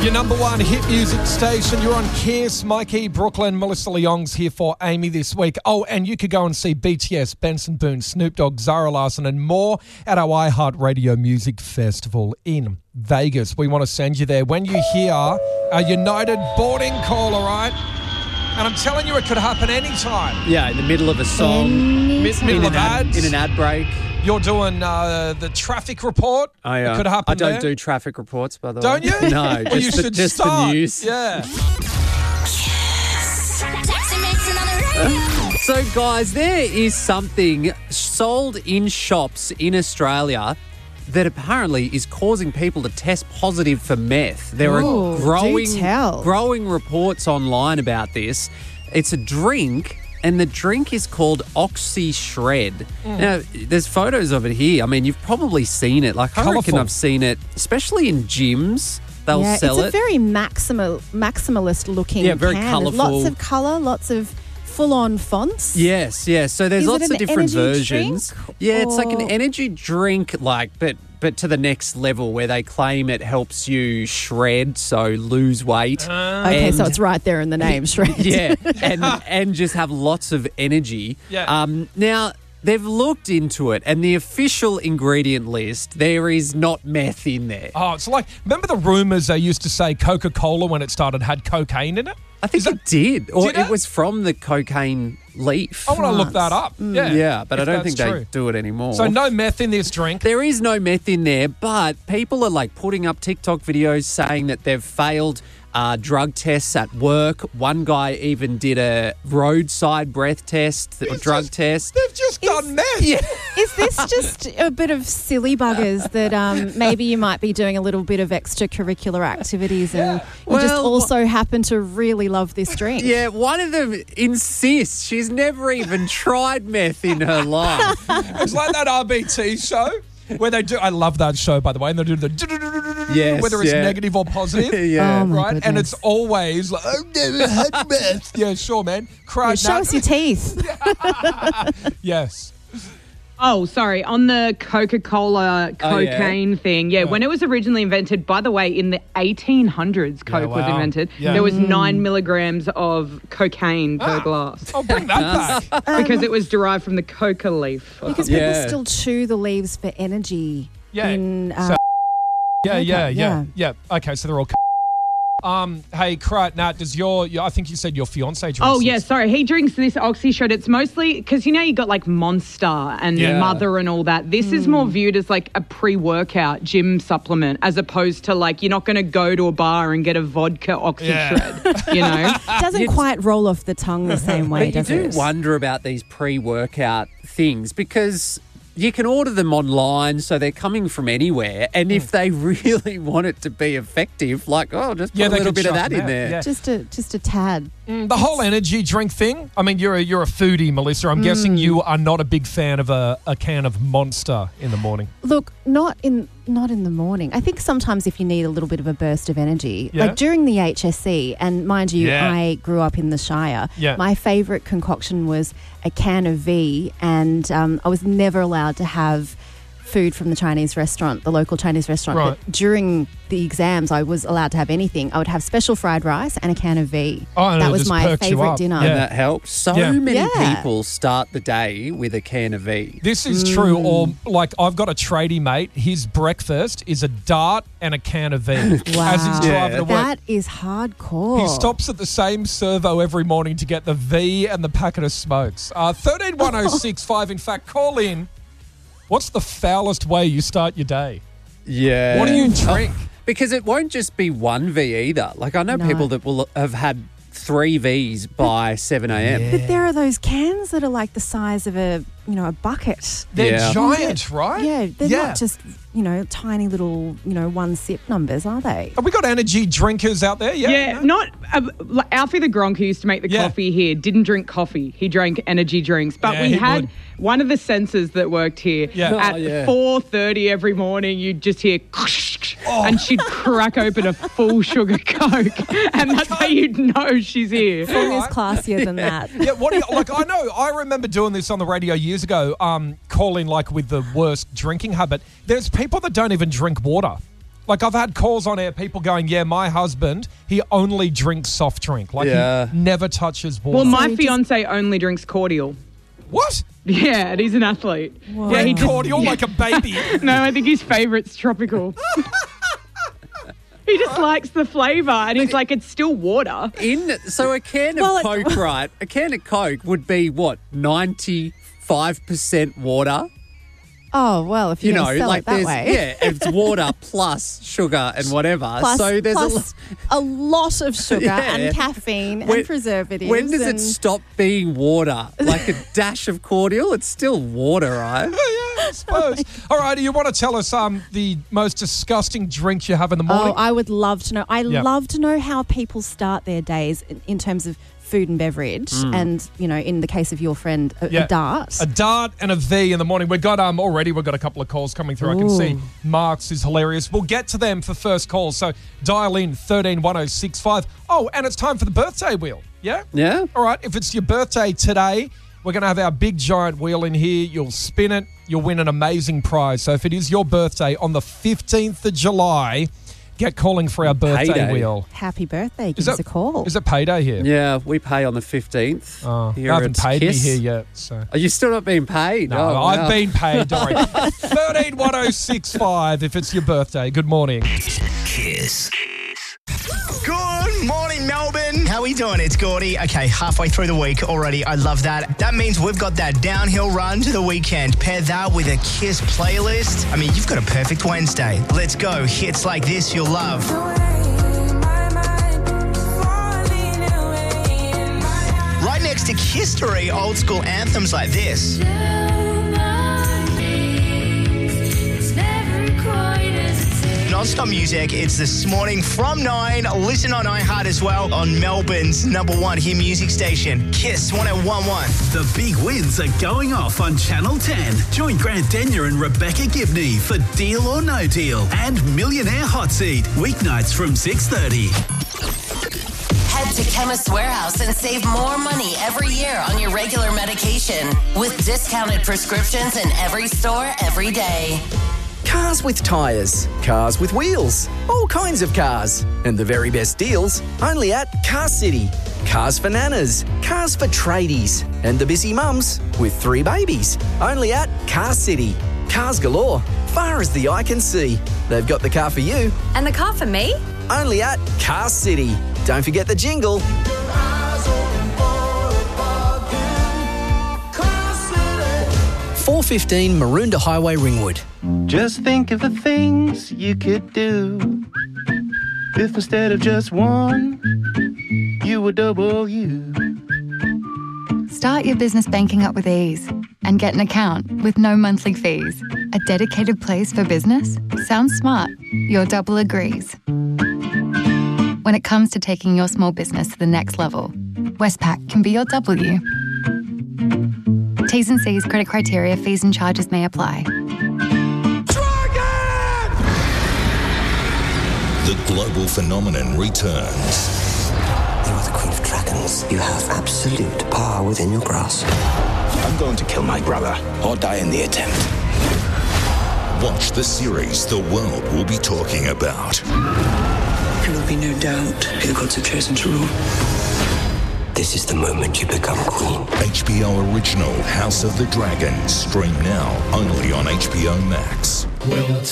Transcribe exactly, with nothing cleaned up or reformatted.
Your number one hit music station. You're on Kiss. Mikey, Brooklyn, Melissa Leong's here for Amy this week. Oh, and you could go and see B T S, Benson Boone, Snoop Dogg, Zara Larsson and more at our iHeartRadio Music Festival in Vegas. We want to send you there. When you hear a United boarding call, all right? And I'm telling you, it could happen anytime. Yeah, in the middle of a song, Mid- middle of ad, ads. in an ad break. You're doing uh, the traffic report. I, uh, it could happen I don't there. do traffic reports, by the way. Don't you? No, Well, just, you the, should just start. the news. Yeah. So, guys, there is something sold in shops in Australia that apparently is causing people to test positive for meth. There Ooh, are growing, do tell. growing reports online about this. It's a drink, and the drink is called Oxy Shred. Mm. Now, there's photos of it here. I mean, you've probably seen it. Like, I reckon Colourful. I've seen it, especially in gyms. They'll yeah, sell it's a it. very maximal, maximalist looking Yeah, very can. colourful. Lots of colour, lots of full-on fonts. Yes, yes. So there's Is it lots an of different energy versions. drink, Yeah, it's like an or- energy drink, like, but but to the next level, where they claim it helps you shred, so lose weight. Okay, And- so it's right there in the name, shred. yeah, and and just have lots of energy. Yeah. Um, now. They've looked into it, and the official ingredient list, there is not meth in there. Oh, it's like, remember the rumours they used to say Coca-Cola when it started had cocaine in it? I think Is that- it did, or Did it it? was from the cocaine leaf. I want to look France. that up. Yeah, yeah, but I if don't that's think true. they do it anymore. So no meth in this drink. There is no meth in there, but people are like putting up TikTok videos saying that they've failed uh, drug tests at work. One guy even did a roadside breath test, or It's drug just- test. They've just done meth. Yeah. Is this just a bit of silly buggers that um, maybe you might be doing a little bit of extracurricular activities and you just Well, also happen to really love this drink? Yeah, one of them insists she's never even tried meth in her life. It's like that R B T show where they do. I love that show, by the way. And they do the Yes, whether it's yeah. negative or positive. Yeah. Oh, my Right, and goodness. it's always like, I've never had meth. Yeah, sure, man. Cry, Yeah, show us your teeth. Yes. Oh, sorry. On the Coca-Cola Oh, yeah. cocaine thing, yeah, when it was originally invented, by the way, in the eighteen hundreds, Coke was wow. invented, Yeah. there was Mm. nine milligrams of cocaine per Ah. glass I'll bring that back. because it was derived from the coca leaf. Because Yeah. people still chew the leaves for energy. Yeah. In, uh, So- Yeah, Okay, yeah, yeah, yeah. yeah. Okay, so they're all. Um, hey, Krat, Nat, does your, your, I think you said your fiance drinks Oh, yeah, this. sorry. He drinks this Oxy Shred. It's mostly because, you know, you got like Monster and Yeah. Mother and all that. This is more viewed as like a pre-workout gym supplement as opposed to like you're not going to go to a bar and get a vodka Oxy Yeah. Shred, you know? doesn't quite roll off the tongue the same way, But you does do it? wonder about these pre-workout things because you can order them online, so they're coming from anywhere. And if they really want it to be effective, like, oh, just put Yeah, a they little could bit of chuck that in that, there. yeah. Just a just a tad. Mm, the whole energy drink thing. I mean, you're a, you're a foodie, Melissa. I'm guessing you are not a big fan of a, a can of Monster in the morning. Look, not in not in the morning. I think sometimes if you need a little bit of a burst of energy, Yeah. like during the H S C, and mind you, Yeah. I grew up in the Shire. Yeah. My favourite concoction was a can of V, and um, I was never allowed to have food from the Chinese restaurant, the local Chinese restaurant. Right. But during the exams, I was allowed to have anything. I would have special fried rice and a can of V. Oh, and that it was just my perks you favourite up. dinner. Yeah. And that helps. So Yeah. many Yeah. people start the day with a can of V. This is true. Or like I've got a tradie mate. His breakfast is a dart and a can of V Wow. as he's driving Yeah. to work. That is hardcore. He stops at the same servo every morning to get the V and the packet of smokes. Uh, thirteen one oh six five. In fact, call in. What's the foulest way you start your day? Yeah. What do you drink? Because it won't just be one V either. Like, I know No. people that will have had three Vs by seven a.m. But there are those cans that are like the size of a, you know, a bucket. They're Yeah. giant, right? Yeah, they're Yeah. not just, you know, tiny little, you know, one sip numbers, are they? Have we got energy drinkers out there? Yeah. Yeah, not uh, like Alfie the Gronk, who used to make the Yeah. coffee here, didn't drink coffee. He drank energy drinks. But Yeah, we he had would. one of the sensors that worked here. Yeah. At Oh, yeah. four thirty every morning, you'd just hear, Oh. and she'd crack open a full sugar Coke, and that's how you'd know she's here. Nothing is classier than that. Yeah, what do you, like, I know, I remember doing this on the radio years ago, um, calling like with the worst drinking habit. There's people that don't even drink water. Like, I've had calls on air, people going, yeah, my husband, he only drinks soft drink. Like, Yeah. he never touches water. Well, my So you just- fiance only drinks cordial. What? Yeah, and he's an athlete. Whoa. Yeah, he Red cordial like a baby. No, I think his favourite's tropical. He just likes the flavour, and he's like, it's still water. In so a can of Well, it- Coke, right? A can of Coke would be what ninety-five percent water. Oh, well, if You you're know, going to sell like it that there's way. yeah, it's water plus sugar and whatever. Plus, so there's plus a, a lot of sugar Yeah. and caffeine When- and preservatives. when does and it stop being water? Like a dash of cordial, it's still water, right? Yeah, I suppose. All right, do you want to tell us um the most disgusting drink you have in the morning? Oh, I would love to know. I Yeah. love to know how people start their days in, in terms of food and beverage. And, you know, in the case of your friend, a, Yeah. a dart. A dart and a V in the morning. We've got um already we've got a couple of calls coming through. I can Ooh. see Mark's is hilarious. We'll get to them for first calls. So dial in thirteen one oh six five. Oh, and it's time for the birthday wheel. Yeah? Yeah. All right, if it's your birthday today, we're going to have our big giant wheel in here. You'll spin it. You'll win an amazing prize. So if it is your birthday on the fifteenth of July, get calling for our birthday Payday. wheel. Happy birthday. Give Is us it- a call. Is it payday here? Yeah, we pay on the fifteenth. Oh, here they haven't at paid Kiss. me here yet. So. Are you still not being paid? No, Oh, I've wow. been paid, Dory. thirteen one oh six five if it's your birthday. Good morning. Kiss. Good morning, Melbourne. How we doing? It's Gordy. Okay, halfway through the week already. I love that. That means we've got that downhill run to the weekend. Pair that with a Kiss playlist. I mean, you've got a perfect Wednesday. Let's go. Hits like this you'll love. Right next to History, old school anthems like this. Non-stop music. It's This Morning from nine. Listen on iHeart as well on Melbourne's number one hit music station, Kiss one oh one one. The big wins are going off on Channel ten. Join Grant Denyer and Rebecca Gibney for Deal or No Deal and Millionaire Hot Seat, weeknights from six thirty. Head to Chemist Warehouse and save more money every year on your regular medication with discounted prescriptions in every store every day. Cars with tyres, cars with wheels, all kinds of cars. And the very best deals only at Car City. Cars for nanas, cars for tradies, and the busy mums with three babies. Only at Car City. Cars galore, far as the eye can see. They've got the car for you. And the car for me? Only at Car City. Don't forget the jingle. four fifteen Maroondah Highway, Ringwood. Just think of the things you could do if instead of just one, you were double you. Start your business banking up with ease and get an account with no monthly fees. A dedicated place for business? Sounds smart. Your double agrees. When it comes to taking your small business to the next level, Westpac can be your W. T's and C's, credit criteria, fees and charges may apply. The global phenomenon returns. You are the Queen of Dragons. You have absolute power within your grasp. I'm going to kill my brother or die in the attempt. Watch the series the world will be talking about. There will be no doubt who the gods have chosen to rule. This is the moment you become queen. H B O original House of the Dragon. Stream now only on H B O Max.